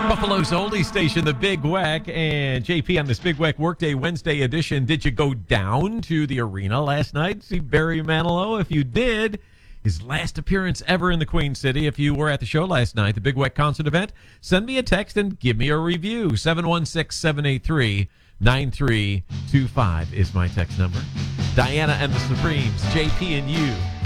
Buffalo's oldie station, the Big Weck, and JP on this Big Weck Workday Wednesday edition. Did you go down to the arena last night, see Barry Manilow? If you did, his last appearance ever in the Queen City. If you were at the show last night, the Big Weck concert event, send me a text and give me a review. 716-783-9325 is my text number. Diana and the Supremes, JP and you.